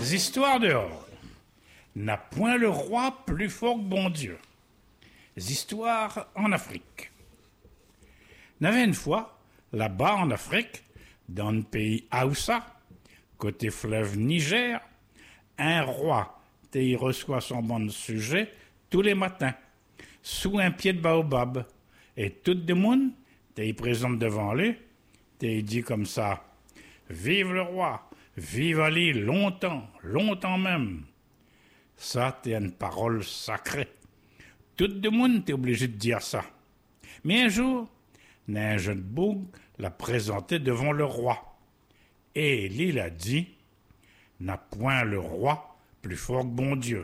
Histoires dehors. N'a point le roi plus fort que bon Dieu. Histoires en Afrique. N'avait une fois, là-bas en Afrique, dans le pays Haoussa, côté fleuve Niger, un roi y reçoit son bon sujet tous les matins, sous un pied de baobab. Et tout le monde y présente devant lui, y dit comme ça: Vive le roi, vive Ali longtemps, longtemps même. Ça, c'est une parole sacrée. Tout le monde est obligé de dire ça. Mais un jour, un jeune boug l'a présenté devant le roi. Et il a dit: N'a point le roi plus fort que bon Dieu.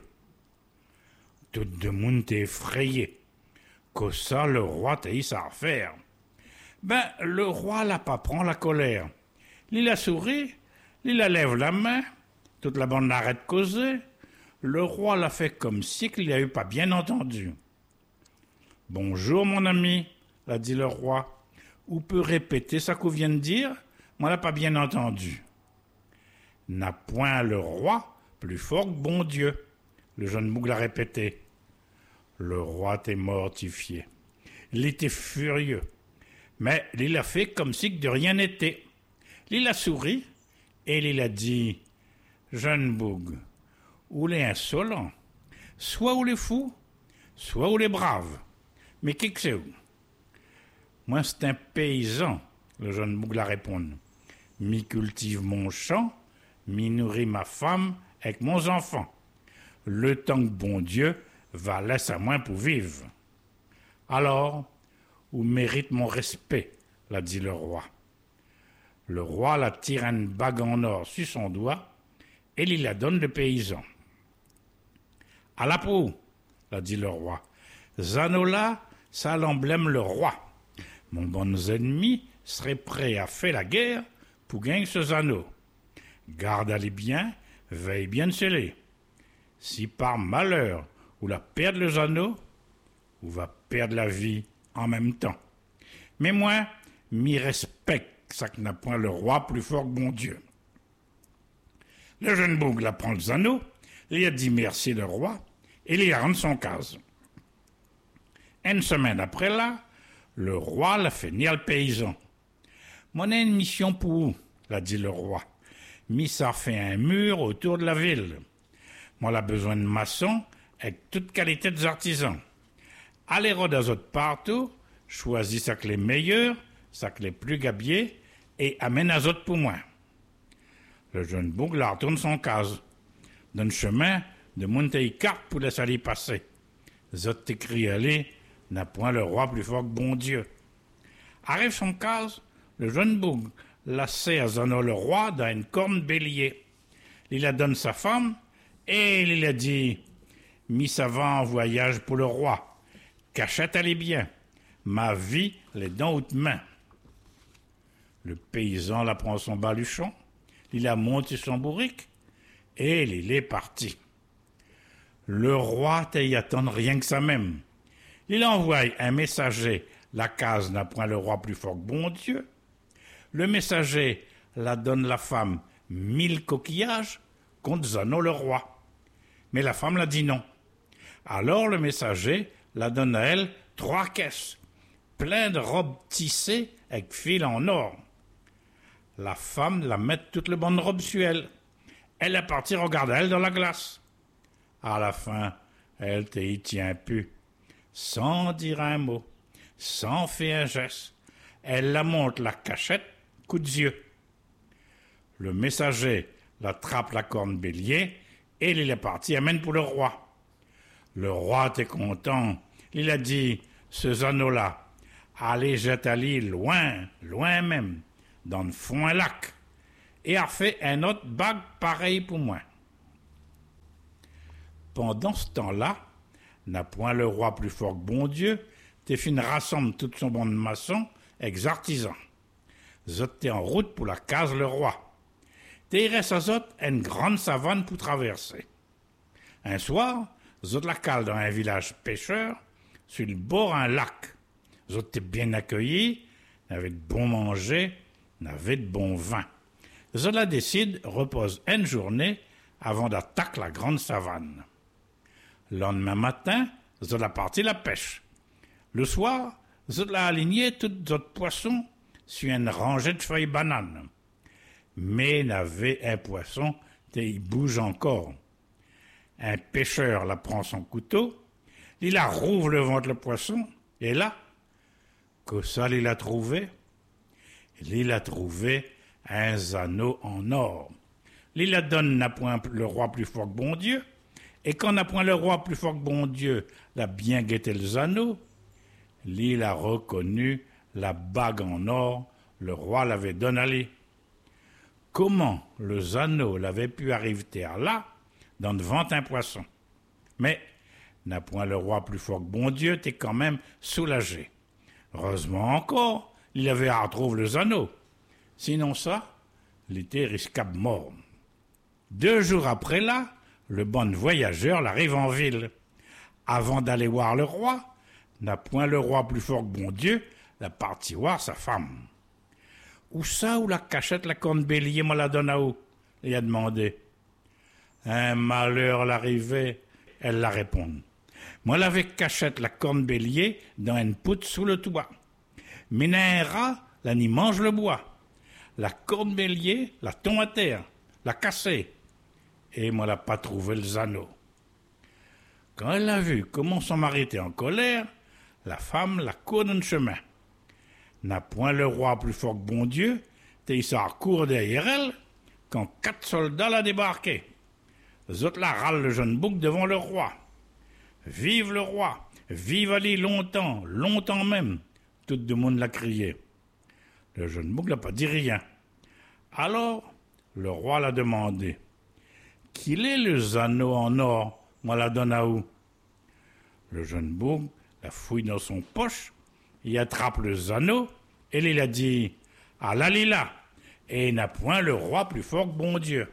Tout le monde est effrayé. Que ça, le roi t'a eu ça à faire. Ben, le roi l'a pas prend la colère. Il a souri, il a lève la main, toute la bande arrête de causer. Le roi l'a fait comme si qu'il n'avait pas bien entendu. Bonjour, mon ami, l'a dit le roi. Ou peut répéter ça qu'on vient de dire? Moi, l'a pas bien entendu. N'a point le roi plus fort que bon Dieu, le jeune boug l'a répété. Le roi était mortifié. Il était furieux. Mais il a fait comme si de rien n'était. Il a souri et il a dit: Jeune boug, ou les insolents, soit ou les fous, soit ou les braves. Mais qui que c'est où? Moi, c'est un paysan, le jeune boug l'a répondu. Mi cultive mon champ, mi nourrit ma femme avec mon enfant. Le temps que bon Dieu va laisser à moi pour vivre. Alors, ou mérite mon respect, l'a dit le roi. Le roi la tire une bague en or sur son doigt et il la donne le paysan. À la proue, l'a dit le roi. Zanola, ça l'emblème le roi. Mon bon ennemi serait prêt à faire la guerre pour gagner ce Zano. Garde-les bien, veille bien de sceller. Si par malheur ou la perdre le Zano, ou va perdre la vie en même temps. Mais moi, m'y respecte, ça que n'a point le roi plus fort que bon Dieu. Le jeune boug la prend le Zano, il a dit merci le roi, et il a rendu son case. Une semaine après là, le roi l'a fait venir le paysan. Mon a une mission pour vous, l'a dit le roi. Mi ça fait un mur autour de la ville. Moi, l'a besoin de maçons avec toute qualité des artisans. Allez rôder aux autres partout, choisis ça que les meilleurs, ça que les plus gabiers, et amène à autres pour moi. Le jeune boug la retourne son case. Dans le chemin, de monter carte pour laisser aller passer. Zot t'écrit aller, n'a point le roi plus fort que bon Dieu. Arrive son case, le jeune boug lassé à Zano le roi dans une corne bélier. Il la donne sa femme, et il a dit: Mi ça va en voyage pour le roi. Cachette allez bien. Ma vie, les dents hautes mains. Le paysan la prend son baluchon, il a monté son bourrique, et il est parti. Le roi t'y attend rien que ça même. Il envoie un messager, la case n'a point le roi plus fort que bon Dieu. Le messager la donne la femme 1000 coquillages contre Zano le roi. Mais la femme l'a dit non. Alors le messager la donne à elle 3 caisses, pleines de robes tissées avec fil en or. La femme la met toute le bonne robe sur elle. Elle est partie regarder elle dans la glace. À la fin, elle y tient plus. Sans dire un mot, sans faire un geste, elle la monte la cachette, coup de yeux. Le messager l'attrape la corne bélier et il est parti amène pour le roi. Le roi était content. Il a dit: ce Zano-là, allez jette-aller loin, loin même, dans le fond un lac, et a fait un autre bague pareil pour moi. Pendant ce temps-là, n'a point le roi plus fort que bon Dieu, t'es fin rassemble tout son bon de maçon avec artisans. Zot t'es en route pour la case le roi. T'es reste à Zot une grande savane pour traverser. Un soir, Zot la cale dans un village pêcheur, sur le bord d'un lac. Zot t'es bien accueillis, n'avait de bon manger, n'avait de bon vin. Zola décide, repose une journée avant d'attaquer la grande savane. Le lendemain matin, ils la partie la pêche. Le soir, ils la aligné tous les autres poissons sur une rangée de feuilles bananes. Mais il y avait un poisson qui bouge encore. Un pêcheur la prend son couteau, il la rouvre le ventre le poisson, et là, que ça il a trouvé? Il a trouvé un anneau en or. Il la donne n'a point le roi plus fort que bon Dieu, et quand n'a point le roi plus fort que bon Dieu l'a bien guetté les anneaux, il a reconnu la bague en or, le roi l'avait donné à lui. Comment les anneaux l'avaient pu arriver à là, dans devant un poisson? Mais n'a point le roi plus fort que bon Dieu, t'es quand même soulagé. Heureusement encore, il avait à retrouver les anneaux. Sinon ça, il était risquable mort. 2 jours après là, le bon voyageur l'arrive en ville. Avant d'aller voir le roi, n'a point le roi plus fort que bon Dieu, la parti voir sa femme. Où ça, où la cachette la corne bélier, moi la donne à où? Il a demandé. Un malheur l'arrivait, elle la répond. Moi l'avais cachette la corne bélier dans une poutre sous le toit. Mais un rat, là n'y mange le bois. La corne bélier, la tombe à terre, la cassée. Et moi l'a pas trouvé les anneaux. Quand elle a vu comment son mari était en colère, la femme la court d'un chemin. N'a point le roi plus fort que bon Dieu, et il s'en court derrière elle, quand 4 soldats la débarqué. Les autres la râlent le jeune bouc devant le roi. Vive le roi, vive Ali longtemps, longtemps même, tout le monde l'a crié. Le jeune bouc n'a pas dit rien. Alors, le roi l'a demandé. Qu'il est les anneaux en or, moi la donne à où? Le jeune bouc la fouille dans son poche, il attrape les anneaux, et il a dit, ah là, lila, et il n'a point le roi plus fort que bon Dieu.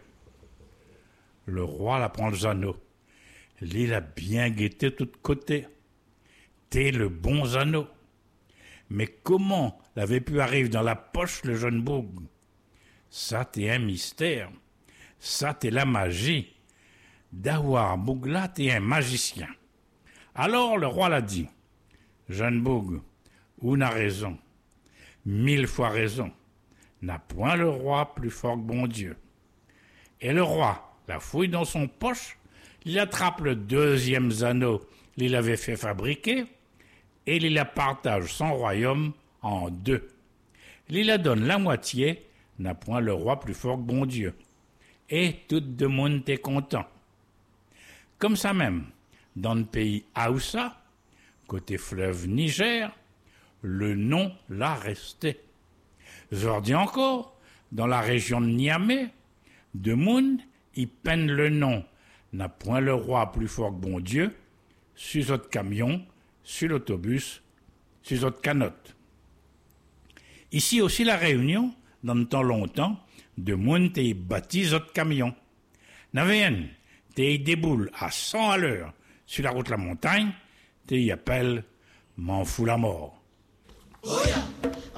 Le roi la prend les anneaux. Il a bien guetté de tous côtés. T'es le bon anneau. Mais comment l'avait pu arriver dans la poche le jeune bouc? Ça, t'es un mystère. Ça, t'es la magie. D'avoir Bougla, t'es un magicien. Alors le roi l'a dit. Jeune Boug, on a raison. 1000 fois raison. N'a point le roi plus fort que bon Dieu. Et le roi la fouille dans son poche, il attrape le 2e anneau qu'il avait fait fabriquer, et il la partage son royaume en 2. Il la donne la moitié, n'a point le roi plus fort que bon Dieu. Et tout le monde est content. Comme ça même, dans le pays Haoussa, côté fleuve Niger, le nom l'a resté. Aujourd'hui encore, dans la région de Niamey, de monde, ils peignent le nom, n'a point le roi plus fort que bon Dieu, sur votre camion, sur l'autobus, sur votre canotte. Ici aussi la Réunion, dans le temps longtemps, de monde t'es baptise votre camion. N'avait un, t'es déboule à 100 à l'heure sur la route de la montagne, t'es y appelle m'en fout la mort. Oh yeah.